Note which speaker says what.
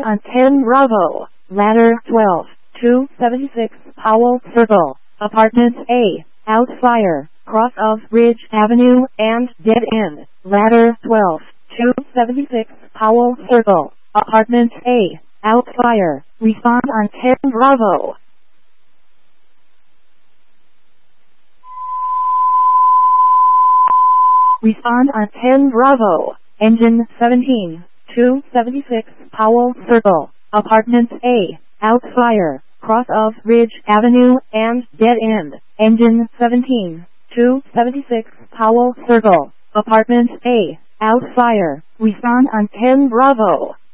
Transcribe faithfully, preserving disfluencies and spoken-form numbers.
Speaker 1: on ten Bravo, ladder twelve, two seventy-six Powell Circle, apartment A, out fire, cross of Ridge Avenue and dead end, ladder twelve, two seventy-six Powell Circle, apartment A, out fire, respond on ten Bravo. Respond on ten Bravo, engine seventeen, two seventy-six Powell Circle, apartment A, out fire, cross of Ridge Avenue and dead end, engine seventeen, two seventy-six Powell Circle, apartment A, out fire, respond on ten Bravo.